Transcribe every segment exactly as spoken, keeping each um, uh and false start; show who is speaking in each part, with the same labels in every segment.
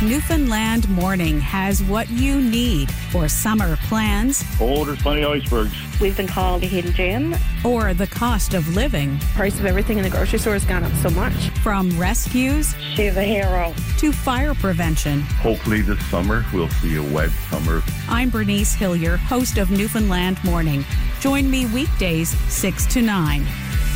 Speaker 1: Newfoundland Morning has what you need for summer plans.
Speaker 2: Oh, there's plenty of icebergs.
Speaker 3: We've been called a hidden gem.
Speaker 1: Or the cost of living.
Speaker 4: Price of everything in the grocery store has gone up so much.
Speaker 1: From rescues.
Speaker 3: She's a hero.
Speaker 1: To fire prevention.
Speaker 2: Hopefully this summer we'll see a wet summer.
Speaker 1: I'm Bernice Hillier, host of Newfoundland Morning. Join me weekdays six to nine.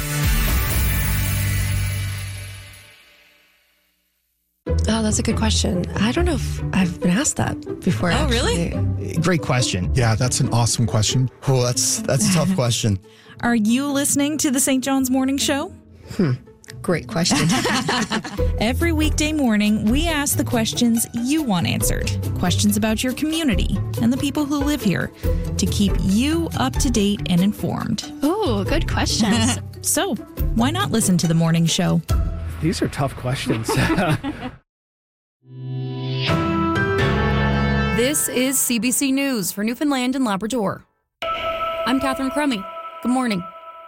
Speaker 5: Oh, that's a good question. I don't know if I've been asked that before.
Speaker 6: Oh,
Speaker 5: actually.
Speaker 6: really? Great question.
Speaker 7: Yeah, that's an awesome question.
Speaker 6: Oh, that's that's a tough question.
Speaker 8: Are you listening to the Saint John's Morning Show?
Speaker 5: Hmm. Great question.
Speaker 8: Every weekday morning, we ask the questions you want answered. Questions about your community and the people who live here to keep you up to date and informed.
Speaker 9: Oh, good questions.
Speaker 8: So, why not listen to the morning show?
Speaker 10: These are tough questions.
Speaker 11: This is C B C News for Newfoundland and Labrador. I'm Catherine Crummy. Good morning.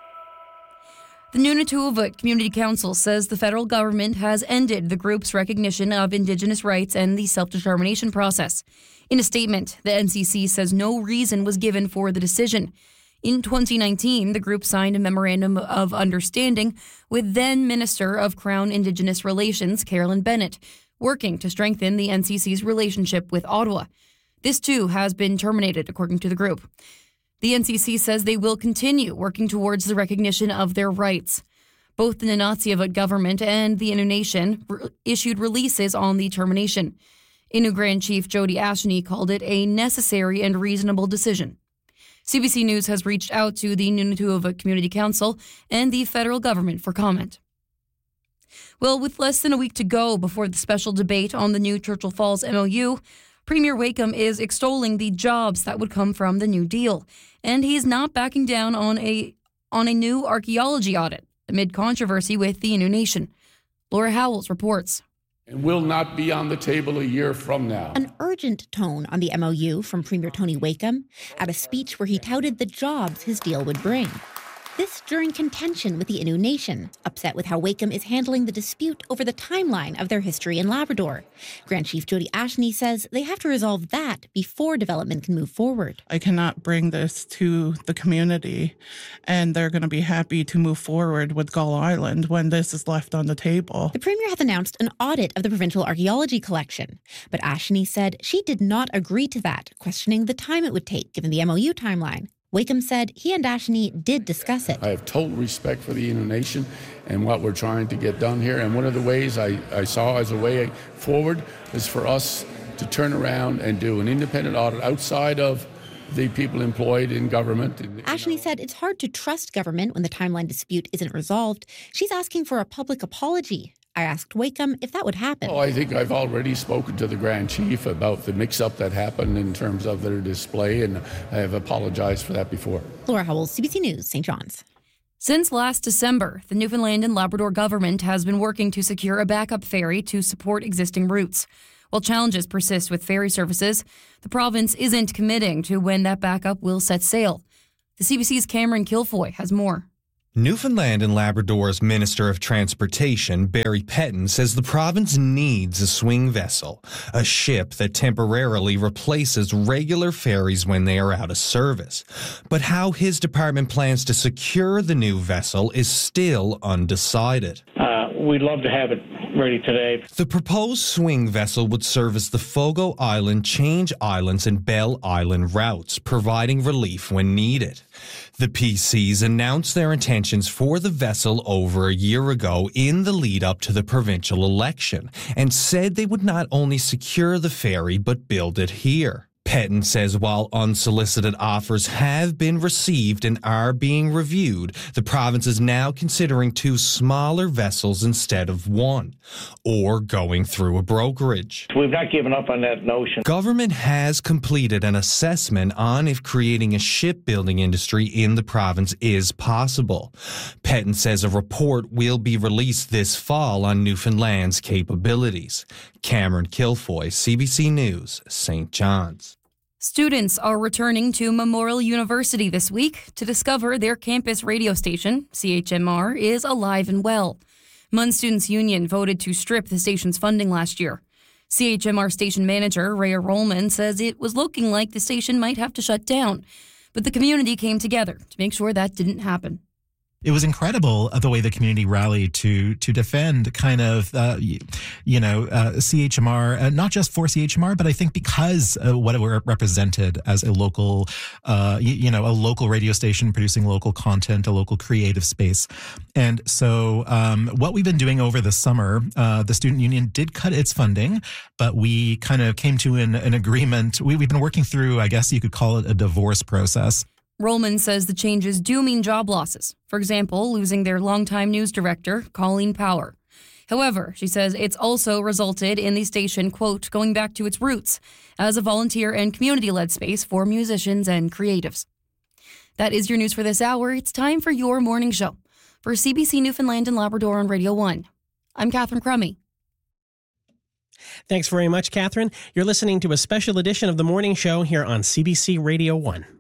Speaker 11: The Nunatuavut Community Council says the federal government has ended the group's recognition of Indigenous rights and the self-determination process. In a statement, the N C C says no reason was given for the decision. In twenty nineteen, the group signed a memorandum of understanding with then Minister of Crown Indigenous Relations, Carolyn Bennett, working to strengthen the N C C's relationship with Ottawa. This, too, has been terminated, according to the group. The N C C says they will continue working towards the recognition of their rights. Both the Nunatsiavut government and the Innu Nation re- issued releases on the termination. Innu Grand Chief Jody Ashney called it a necessary and reasonable decision. C B C News has reached out to the Nunatuavut Community Council and the federal government for comment. Well, with less than a week to go before the special debate on the new Churchill Falls M O U, Premier Wakeham is extolling the jobs that would come from the New Deal, and he's not backing down on a on a new archaeology audit amid controversy with the Innu Nation. Laura Howells reports.
Speaker 12: And will not be on the table a year from now.
Speaker 13: An urgent tone on the M O U from Premier Tony Wakeham at a speech where he touted the jobs his deal would bring. This during contention with the Innu Nation, upset with how Wakeham is handling the dispute over the timeline of their history in Labrador. Grand Chief Jody Ashney says they have to resolve that before development can move forward.
Speaker 14: I cannot bring this to the community, and they're going to be happy to move forward with Gull Island when this is left on the table.
Speaker 13: The Premier has announced an audit of the provincial archaeology collection, but Ashney said she did not agree to that, questioning the time it would take given the M O U timeline. Wakeham said he and Ashney did discuss it.
Speaker 12: I have total respect for the Innu Nation and what we're trying to get done here. And one of the ways I, I saw as a way forward is for us to turn around and do an independent audit outside of the people employed in government.
Speaker 13: Ashney said it's hard to trust government when the timeline dispute isn't resolved. She's asking for a public apology. I asked Wakeham if that would happen.
Speaker 12: Oh, I think I've already spoken to the Grand Chief about the mix-up that happened in terms of their display, and I have apologized for that before.
Speaker 13: Laura Howells, C B C News, Saint John's.
Speaker 11: Since last December, the Newfoundland and Labrador government has been working to secure a backup ferry to support existing routes. While challenges persist with ferry services, the province isn't committing to when that backup will set sail. The C B C's Cameron Kilfoy has more.
Speaker 15: Newfoundland and Labrador's Minister of Transportation, Barry Pettin, says the province needs a swing vessel, a ship that temporarily replaces regular ferries when they are out of service. But how his department plans to secure the new vessel is still undecided.
Speaker 16: Uh, we'd love to have it ready today.
Speaker 15: The proposed swing vessel would service the Fogo Island, Change Islands, and Bell Island routes, providing relief when needed. The P Cs announced their intentions for the vessel over a year ago in the lead up to the provincial election and said they would not only secure the ferry but build it here. Pettin says while unsolicited offers have been received and are being reviewed, the province is now considering two smaller vessels instead of one, or going through a brokerage.
Speaker 16: We've not given up on that notion.
Speaker 15: Government has completed an assessment on if creating a shipbuilding industry in the province is possible. Pettin says a report will be released this fall on Newfoundland's capabilities. Cameron Kilfoy, C B C News, Saint John's.
Speaker 11: Students are returning to Memorial University this week to discover their campus radio station, C H M R, is alive and well. M U N Students' Union voted to strip the station's funding last year. C H M R station manager Rhea Rollman says it was looking like the station might have to shut down, but the community came together to make sure that didn't happen.
Speaker 7: It was incredible the way the community rallied to to defend kind of, uh, you, you know, uh, C H M R, uh, not just for C H M R, but I think because uh, what it represented as a local, uh, you, you know, a local radio station producing local content, a local creative space. And so um, what we've been doing over the summer, uh, the Student Union did cut its funding, but we kind of came to an, an agreement. We, we've been working through, I guess you could call it a divorce process.
Speaker 11: Rollman says the changes do mean job losses. For example, losing their longtime news director, Colleen Power. However, she says it's also resulted in the station, quote, going back to its roots as a volunteer and community-led space for musicians and creatives. That is your news for this hour. It's time for your morning show. For C B C Newfoundland and Labrador on Radio one, I'm Catherine Crummy.
Speaker 17: Thanks very much, Catherine. You're listening to a special edition of The Morning Show here on C B C Radio one.